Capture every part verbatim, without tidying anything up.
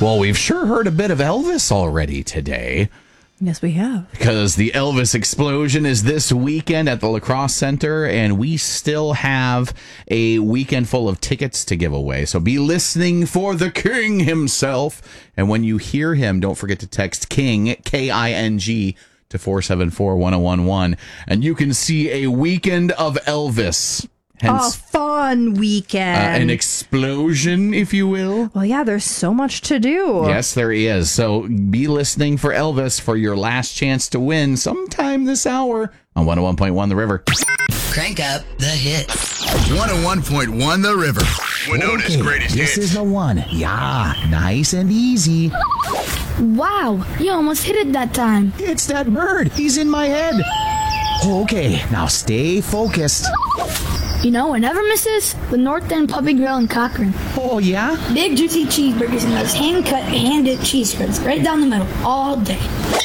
Well, we've sure heard a bit of Elvis already today. Yes, we have. Because the Elvis explosion is this weekend at the La Crosse Center, and we still have a weekend full of tickets to give away. So be listening for the King himself. And when you hear him, don't forget to text King, K I N G, to four seven four, one oh one one. And you can see a weekend of Elvis. Hence, a fun weekend. Uh, an explosion, if you will. Well, yeah, there's so much to do. Yes, there is. So be listening for Elvis for your last chance to win sometime this hour on one oh one point one The River. Crank up the hits. one oh one point one The River. Winona's okay, greatest this hits. is the one. Yeah, nice and easy. Wow, you almost hit it that time. It's that bird. He's in my head. Okay, now stay focused. You know what never misses? The North End Puppy Grill in Cochrane. Oh, yeah? Big juicy cheeseburgers and those hand-cut, hand-dipped cheese spreads right down the middle all day.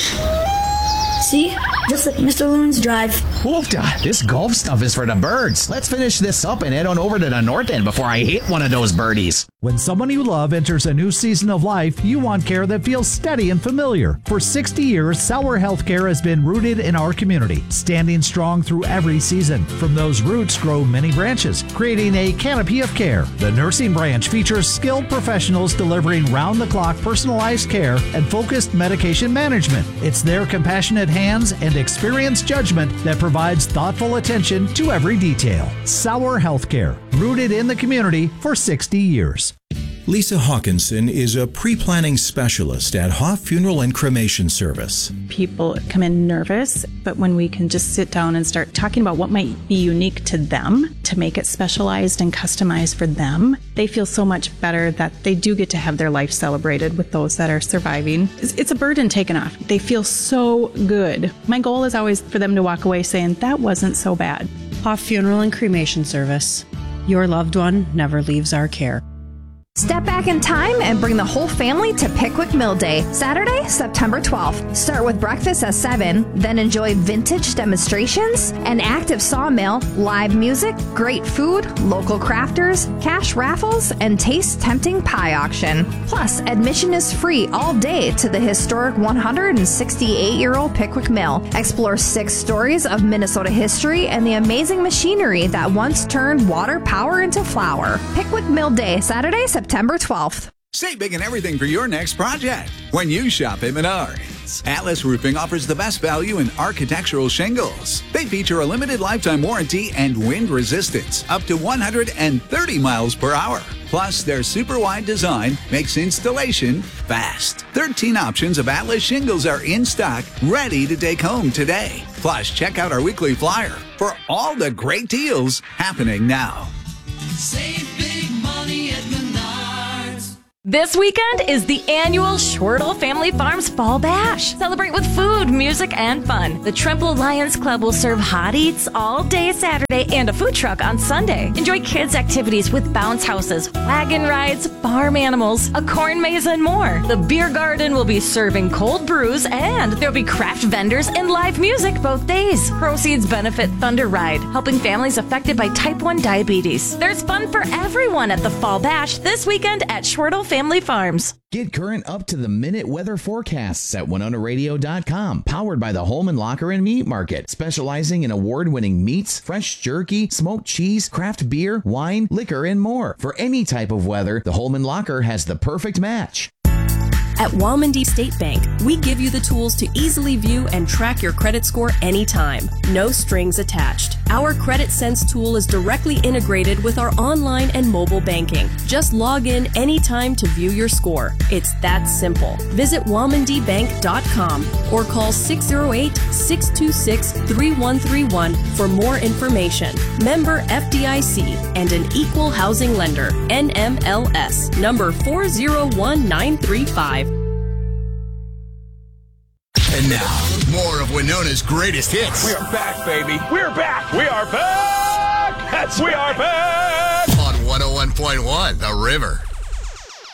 See? Just like Mister Loon's Drive. Oofda, this golf stuff is for the birds. Let's finish this up and head on over to the North End before I hit one of those birdies. When someone you love enters a new season of life, you want care that feels steady and familiar. For sixty years, Sauer Healthcare has been rooted in our community, standing strong through every season. From those roots grow many branches, creating a canopy of care. The nursing branch features skilled professionals delivering round-the-clock personalized care and focused medication management. It's their compassionate hands and experienced judgment that provides thoughtful attention to every detail. Sauer Healthcare, rooted in the community for sixty years. Lisa Hawkinson is a pre-planning specialist at Hoff Funeral and Cremation Service. People come in nervous, but when we can just sit down and start talking about what might be unique to them to make it specialized and customized for them, they feel so much better that they do get to have their life celebrated with those that are surviving. It's a burden taken off. They feel so good. My goal is always for them to walk away saying, that wasn't so bad. Hoff Funeral and Cremation Service. Your loved one never leaves our care. Step back in time and bring the whole family to Pickwick Mill Day, Saturday, September twelfth. Start with breakfast at seven, then enjoy vintage demonstrations, an active sawmill, live music, great food, local crafters, cash raffles, and taste tempting pie auction. Plus, admission is free all day to the historic one hundred sixty-eight-year-old Pickwick Mill. Explore six stories of Minnesota history and the amazing machinery that once turned water power into flour. Pickwick Mill Day, Saturday, September twelfth. Save big and everything for your next project when you shop at Menards. Atlas Roofing offers the best value in architectural shingles. They feature a limited lifetime warranty and wind resistance up to one hundred thirty miles per hour. Plus, their super wide design makes installation fast. thirteen options of Atlas shingles are in stock, ready to take home today. Plus, check out our weekly flyer for all the great deals happening now. Save big money at Menards. This weekend is the annual Shortle Family Farms Fall Bash. Celebrate with food, music, and fun. The Tremple Lions Club will serve hot eats all day Saturday and a food truck on Sunday. Enjoy kids' activities with bounce houses, wagon rides, farm animals, a corn maze, and more. The beer garden will be serving cold brews, and there'll be craft vendors and live music both days. Proceeds benefit Thunder Ride, helping families affected by type one diabetes. There's fun for everyone at the Fall Bash this weekend at Shortle Family Farms. Get current up-to-the-minute weather forecasts at winona radio dot com. Powered by the Holman Locker and Meat Market. Specializing in award-winning meats, fresh jerky, smoked cheese, craft beer, wine, liquor, and more. For any type of weather, the Holman Locker has the perfect match. At Walmondie State Bank, we give you the tools to easily view and track your credit score anytime. No strings attached. Our Credit Sense tool is directly integrated with our online and mobile banking. Just log in anytime to view your score. It's that simple. Visit walmondie bank dot com or call six oh eight, six two six, three one three one for more information. Member F D I C and an equal housing lender. N M L S number four zero one nine three five. And now, more of Winona's greatest hits. We are back, baby. We're back. We are back. That's we are back. On one oh one point one The River.